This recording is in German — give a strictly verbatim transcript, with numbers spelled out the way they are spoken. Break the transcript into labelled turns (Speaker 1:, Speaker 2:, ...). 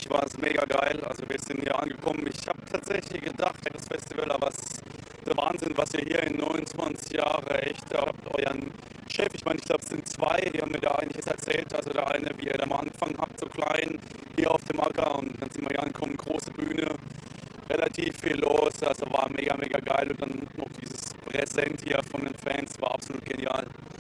Speaker 1: war es mega geil. Also wir sind hier angekommen. Ich habe tatsächlich gedacht, das Festival, aber es ist der Wahnsinn, was ihr hier in neunundzwanzig Jahren echt habt. Euren Chef, ich meine, ich glaube, es sind zwei, die haben mir da einiges erzählt. Also der eine, wie ihr da mal angefangen habt, so klein, hier auf dem Acker, und dann sind wir hier angekommen, große Bühne, relativ viel los. Also war mega, mega geil, und dann noch dieses Präsent hier von den Fans war absolut genial.